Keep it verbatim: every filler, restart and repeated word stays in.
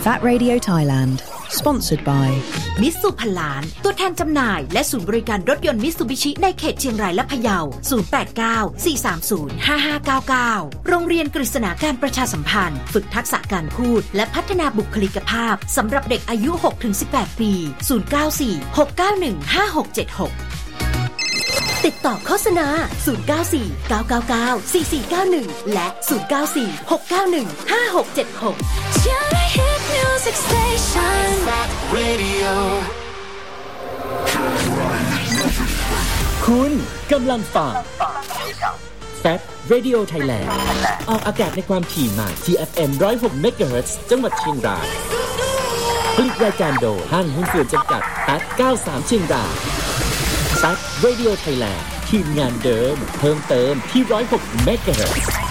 That Radio Thailand Sponsored by มิตซูพันล้านตัวแทนจำหน่ายและศูนย์บริการรถยนต์มิตซูบิชิในเขตเชียงรายและพะเยา ศูนย์ แปด เก้า สี่ สาม ศูนย์ ห้า ห้า เก้า เก้า โรงเรียนกฤษณาการประชาสัมพันธ์ฝึกทักษะการพูดและพัฒนาบุคลิกภาพสำหรับเด็กอายุ หกถึงสิบแปด ปี ศูนย์ เก้า สี่ หก เก้า หนึ่ง ห้า หก เจ็ด หกติดต่อโฆษณาศูนย์ เก้า สี่ เก้า เก้า เก้า สี่ สี่ เก้า หนึ่งและศูนย์ เก้า สี่ หก เก้า หนึ่ง ห้า หก เจ็ด หกคุณกำลังฟัง That Radio Thailand ออกอากาศในความถี่ใหม่ ที เอฟ เอ็ม หนึ่งร้อยหก เมกะเฮิรตซ์ จังหวัดเชียงรายผลิตรายการโดยห้างหุ้นส่วนจำกัด แปด เก้า สาม เชียงราย That Radio Thailand ทีมงานเดิมเพิ่มเติมที่ หนึ่งร้อยหก เมกะเฮิรตซ์